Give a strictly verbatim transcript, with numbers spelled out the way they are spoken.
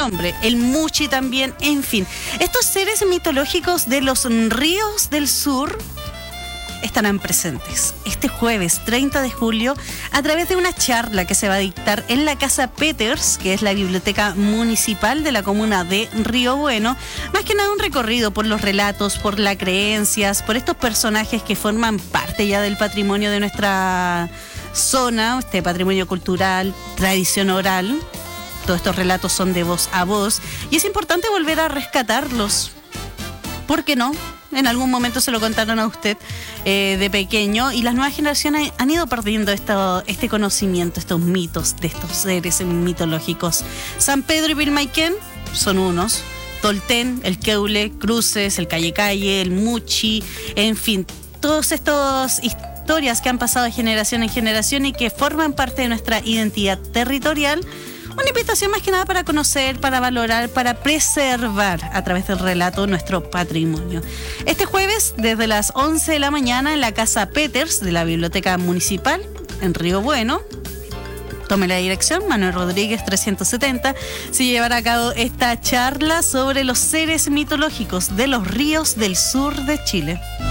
nombre, el Muchi también, en fin. Estos seres mitológicos de los ríos del sur estarán presentes este jueves treinta de julio a través de una charla que se va a dictar en la Casa Peters, que es la biblioteca municipal de la comuna de Río Bueno. Más que nada un recorrido por los relatos, por las creencias, por estos personajes que forman parte ya del patrimonio de nuestra zona, este patrimonio cultural, tradición oral. Todos estos relatos son de voz a voz y es importante volver a rescatarlos. ¿Por qué no? En algún momento se lo contaron a usted eh, de pequeño y las nuevas generaciones han ido perdiendo esto, este conocimiento, estos mitos de estos seres mitológicos. San Pedro y Pilmaiquén son unos, Tolten, el Keule, Cruces, el Calle Calle, el Muchi, en fin, todos estos historias que han pasado de generación en generación y que forman parte de nuestra identidad territorial. Una invitación más que nada para conocer, para valorar, para preservar a través del relato nuestro patrimonio. Este jueves, desde las once de la mañana, en la Casa Peters de la Biblioteca Municipal, en Río Bueno. Tome la dirección, Manuel Rodríguez trescientos setenta, se llevará a cabo esta charla sobre los seres mitológicos de los ríos del sur de Chile.